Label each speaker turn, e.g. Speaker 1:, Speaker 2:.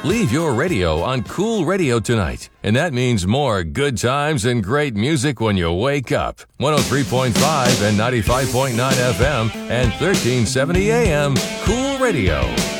Speaker 1: Leave your radio on Cool Radio tonight, and that means more good times and great music when you wake up. 103.5 and 95.9 FM and 1370 AM. Cool Radio.